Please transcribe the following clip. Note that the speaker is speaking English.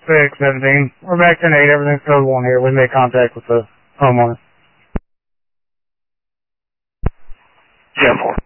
617. We're back to 8. Everything's code 1 here. We made contact with the homeowner. 10-4.